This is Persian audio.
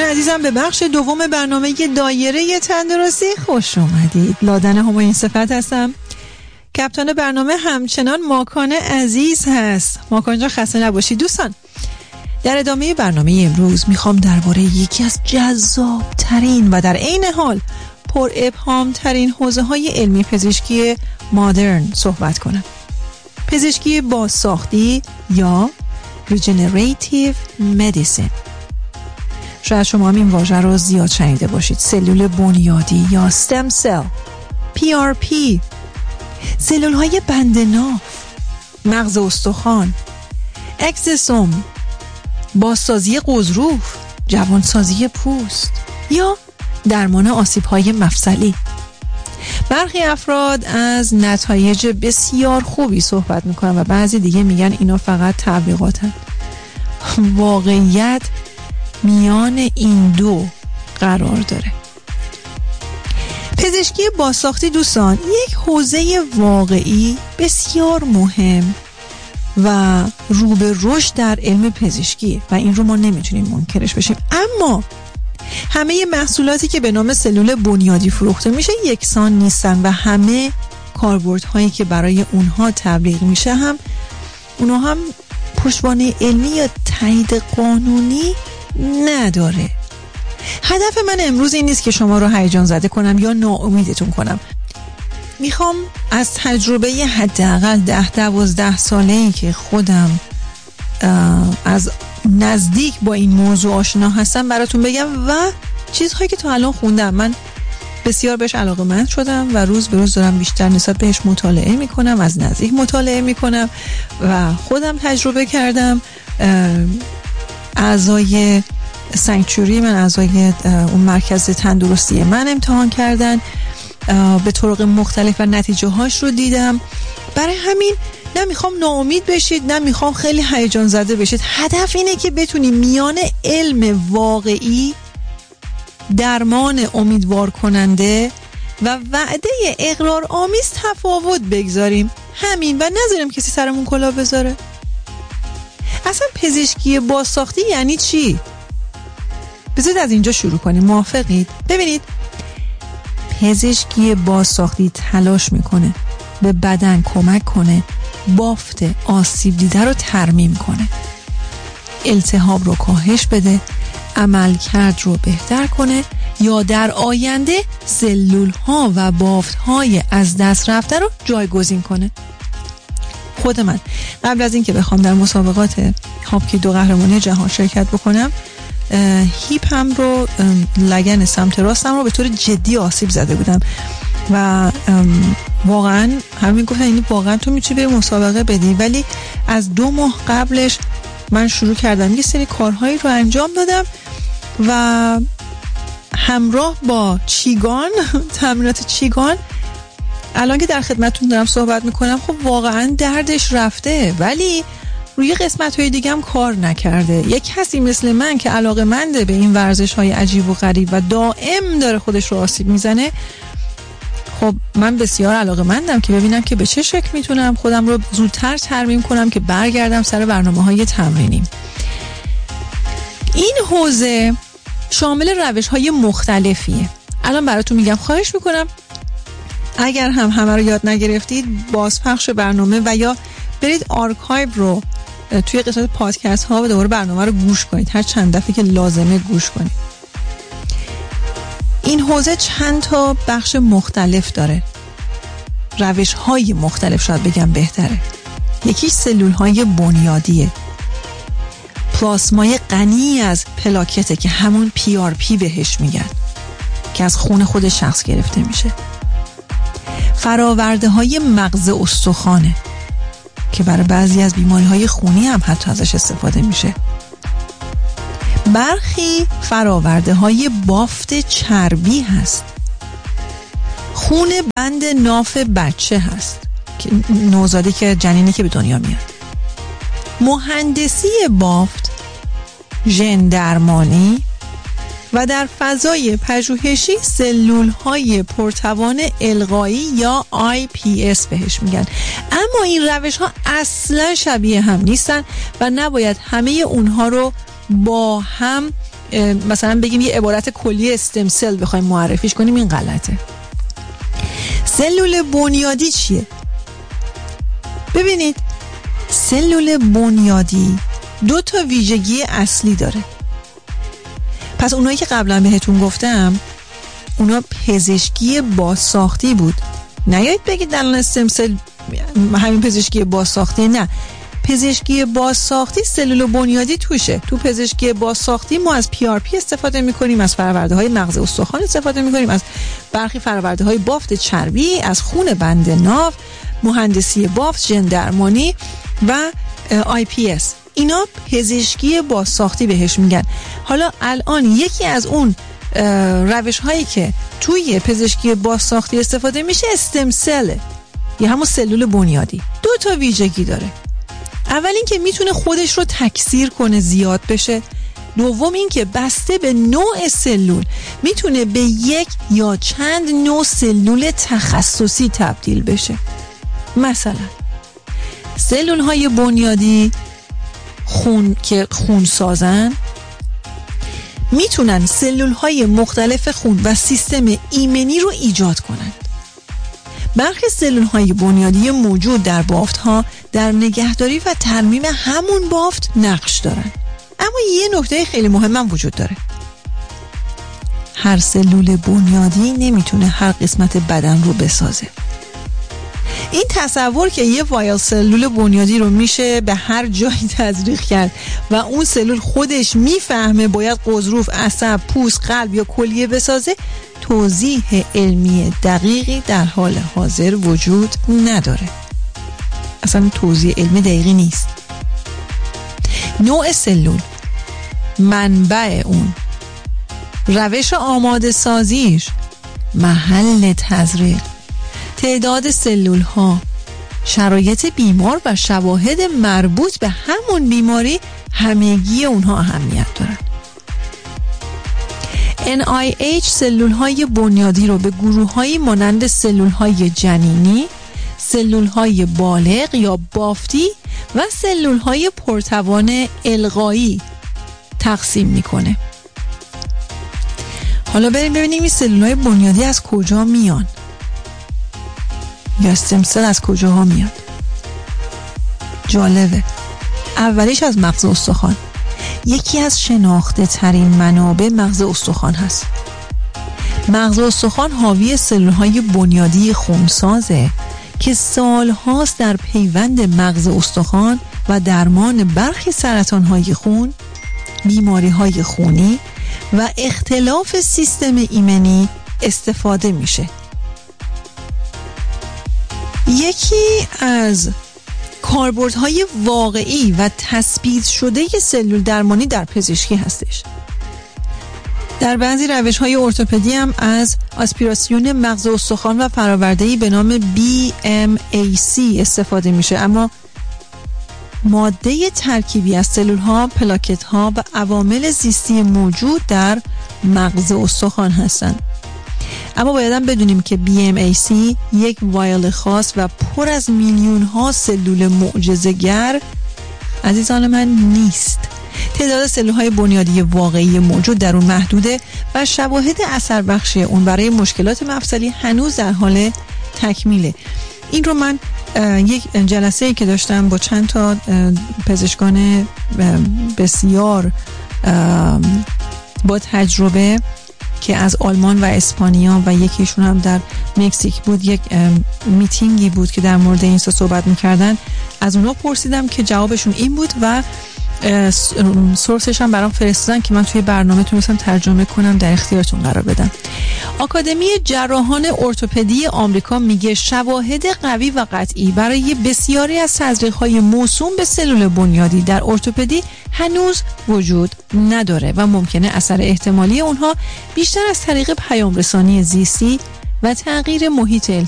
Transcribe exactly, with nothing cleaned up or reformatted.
عزیزم به بخش دوم برنامه دایره تندرستی خوش اومدید. لادن همایون صفت هستم. کپتان برنامه همچنان ماکان عزیز هست. ماکان جان خسته نباشید. دوستان در ادامه برنامه امروز میخوام درباره یکی از جذاب ترین و در عین حال پر ابهام ترین حوزه های علمی پزشکی مدرن صحبت کنم. پزشکی بازساختی یا Regenerative Medicine. شاید شما هم این واژه رو زیاد شنیده باشید. سلول بنیادی یا stem cell، پی آر پی، سلول های بندناف، مغز استخوان، اکسسوم، بازسازی قضروف، جوانسازی پوست یا درمان آسیب های مفصلی. برخی افراد از نتایج بسیار خوبی صحبت میکنن و بعضی دیگه میگن اینا فقط تبلیغاتن. واقعیت میان این دو قرار داره. پزشکی بازساختی دوستان یک حوزه واقعی بسیار مهم و رو به رشد در علم پزشکی و این رو ما نمیتونیم منکرش بشیم. اما همه محصولاتی که به نام سلول بنیادی فروخته میشه یکسان نیستن و همه کاربردهایی که برای اونها تبلیغ میشه هم اونها هم پشتوانه علمی یا تایید قانونی نداره. هدف من امروز این نیست که شما رو هیجان زده کنم یا ناامیدتون کنم. میخوام از تجربه حداقل ده دوازده ساله‌ای که خودم از نزدیک با این موضوع آشنا هستم براتون بگم و چیزهایی که تا الان خوندم. من بسیار بهش علاقه‌مند شدم و روز به روز دارم بیشتر نسبت بهش مطالعه میکنم، از نزدیک مطالعه میکنم و خودم تجربه کردم. اعضای سانکچوری من، اعضای اون مرکز تندرستی من امتحان کردن به طرق مختلف و نتیجه هاش رو دیدم. برای همین نه میخوام ناامید بشید نه میخوام خیلی هیجان زده بشید. هدف اینه که بتونیم میان علم واقعی، درمان امیدوار کننده و وعده اقرار آمیز تفاوت بگذاریم. همین، و نذاریم کسی سرمون کلاه بذاره. اصلا پزشکی بازساختی یعنی چی؟ بذارید از اینجا شروع کنیم. موافقید؟ ببینید، پزشکی بازساختی تلاش میکنه به بدن کمک کنه بافت آسیب دیده رو ترمیم کنه، التهاب رو کاهش بده، عملکرد رو بهتر کنه یا در آینده سلول ها و بافت های از دست رفته رو جایگزین کنه. خود من قبل از اینکه بخوام در مسابقات هاپکی دو قهرمانی جهان شرکت بکنم، هیپم رو، لگن سمت راستم رو به طور جدی آسیب زده بودم و واقعا همین گفتن اینی واقعا تو میتونی به مسابقه بدی. ولی از دو ماه قبلش من شروع کردم یه سری کارهایی رو انجام دادم و همراه با چیگان، تمرینات چیگان، الان که در خدمتتون دارم صحبت میکنم خب واقعا دردش رفته ولی روی قسمت‌های دیگه هم کار نکرده. یک کسی مثل من که علاقه‌منده به این ورزش‌های عجیب و غریب و دائم داره خودش رو آسیب میزنه، خب من بسیار علاقه‌مندم که ببینم که به چه شکل میتونم خودم رو زودتر ترمیم کنم که برگردم سر برنامه‌های تمرینیم. این حوزه شامل روش‌های مختلفیه. الان براتون میگم. خواهش میکنم اگر هم همه رو یاد نگرفتید بازپخش برنامه و یا برید آرکایو رو توی قسمت پادکست ها و دوباره برنامه رو گوش کنید، هر چند دفعه که لازمه گوش کنید. این حوزه چند تا بخش مختلف داره، روش های مختلف شاید بگم بهتره. یکی سلول های بنیادیه، پلاسمای غنی از پلاکته که همون پی آر پی بهش میگن که از خون خود شخص گرفته میشه. فراورده های مغز استخوانه که برای بعضی از بیماری های خونی هم حتی ازش استفاده میشه. برخی فراورده های بافت چربی هست. خون بند ناف بچه هست که نوزادی که جنینی که به دنیا میاد. مهندسی بافت، ژن درمانی و در فضای پژوهشی سلول های پرتوان القایی یا آی پی اس بهش میگن. اما این روش ها اصلا شبیه هم نیستن و نباید همه اونها رو با هم مثلا بگیم یه عبارت کلی استم سل بخوایم معرفیش کنیم، این غلطه. سلول بنیادی چیه؟ ببینید سلول بنیادی دو تا ویژگی اصلی داره. پس اونایی که قبلا بهتون گفتم اونا پزشکی بازساختی بود. نیایید بگید الان استم سل همین پزشکی بازساختی، نه، پزشکی بازساختی سلول بنیادی توشه. تو پزشکی بازساختی ما از پی آر پی استفاده میکنیم، از فرآورده های مغز استخوان استفاده میکنیم، از برخی فرآورده های بافت چربی، از خون بند ناف، مهندسی بافت، ژن درمانی و آی پی اس. اینا پزشکی بازساختی بهش میگن. حالا الان یکی از اون روش هایی که توی پزشکی بازساختی استفاده میشه استم سله، یا همون سلول بنیادی. دو تا ویژگی داره. اول این که میتونه خودش رو تکثیر کنه، زیاد بشه. دوم این که بسته به نوع سلول میتونه به یک یا چند نوع سلول تخصصی تبدیل بشه. مثلا سلول های بنیادی خون که خون سازن میتونن سلول های مختلف خون و سیستم ایمنی رو ایجاد کنن. برخی سلول های بنیادی موجود در بافت ها در نگهداری و ترمیم همون بافت نقش دارن. اما یه نکته خیلی مهم هم وجود داره. هر سلول بنیادی نمیتونه هر قسمت بدن رو بسازه. این تصور که یه وایل سلول بنیادی رو میشه به هر جایی تزریق کرد و اون سلول خودش میفهمه باید غضروف، عصب، پوست، قلب یا کلیه بسازه، توضیح علمی دقیقی در حال حاضر وجود نداره. اصلا توضیح علمی دقیقی نیست. نوع سلول، منبع اون، روش آماده سازیش، محل تزریق، تعداد سلول ها، شرایط بیمار و شواهد مربوط به همون بیماری، همگی اونها اهمیت دارن. ان آی اچ سلول های بنیادی رو به گروه هایی مانند سلول های جنینی، سلول های بالغ یا بافتی و سلول های پرتوان القایی تقسیم میکنه. حالا بریم ببینیم این سلول های بنیادی از کجا میان یا استم سل از کجاها میاد. جالبه. اولیش از مغز استخوان. یکی از شناخته ترین منابع مغز استخوان هست. مغز استخوان حاوی سلول های بنیادی خونسازه که سال هاست در پیوند مغز استخوان و درمان برخی سرطان های خون، بیماری های خونی و اختلاف سیستم ایمنی استفاده میشه. یکی از کاربردهای واقعی و تثبیت شده سلول درمانی در پزشکی هستش. در بعضی روش‌های ارتوپدی هم از آسپیراسیون مغز استخوان و فرآورده‌ای به نام بی ام ای سی استفاده میشه، اما ماده ترکیبی از سلول‌ها، پلاکت‌ها و عوامل زیستی موجود در مغز استخوان هستند. اما باید هم بدونیم که بی ام ای سی یک وایل خاص و پر از میلیون ها سلول معجزه‌گر عزیزان من نیست. تعداد سلول های بنیادی واقعی موجود در اون محدوده و شواهد اثر بخشی اون برای مشکلات مفصلی هنوز در حال تکمیله. این رو من یک جلسه‌ای که داشتم با چند تا پزشکان بسیار با تجربه که از آلمان و اسپانیا و یکیشون هم در مکزیک بود، یک میتینگی بود که در مورد این صحبت میکردن، از اونها پرسیدم که جوابشون این بود و سورسش هم برام فرستادن که من توی برنامه تونستم ترجمه کنم در اختیارتون قرار بدم. آکادمی جراحان ارتوپدی آمریکا میگه شواهد قوی و قطعی برای بسیاری از تزریق‌های موسوم به سلول بنیادی در ارتوپدی هنوز وجود نداره و ممکنه اثر احتمالی اونها بیشتر از طریق پیامرسانی زیستی و تغییر محیط